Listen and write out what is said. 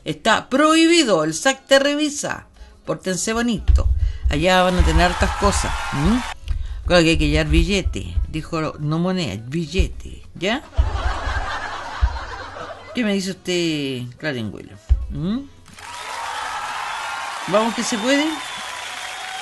Está prohibido el SAC te revisa. Pórtense bonito. Allá van a tener hartas cosas. Claro que hay que llevar billete. Dijo, no moneda, billete. ¿Ya? ¿Qué me dice usted, Clarín William? ¿Vamos que se puede?